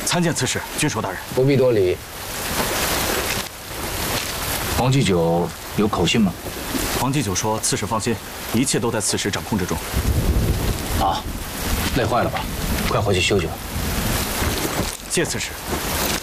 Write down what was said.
参见刺史，郡守大人。 不必多礼。黄继久有口信吗？ 黄继久说：“刺史放心，一切都在刺史掌控之中。” 啊，累坏了吧？快回去休息吧。 谢刺史。